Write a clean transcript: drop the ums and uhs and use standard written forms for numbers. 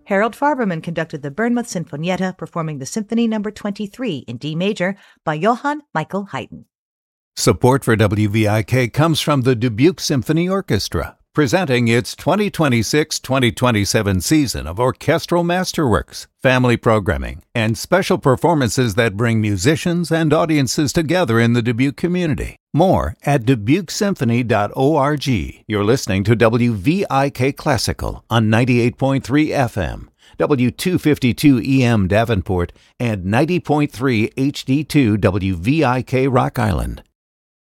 Harold Farberman conducted the Bournemouth Sinfonietta, performing the Symphony No. 23 in D major by Johann Michael Haydn. Support for WVIK comes from the Dubuque Symphony Orchestra, presenting its 2026-2027 season of orchestral masterworks, family programming, and special performances that bring musicians and audiences together in the Dubuque community. More at DubuqueSymphony.org. You're listening to WVIK Classical on 98.3 FM, W252 EM Davenport, and 90.3 HD2 WVIK Rock Island.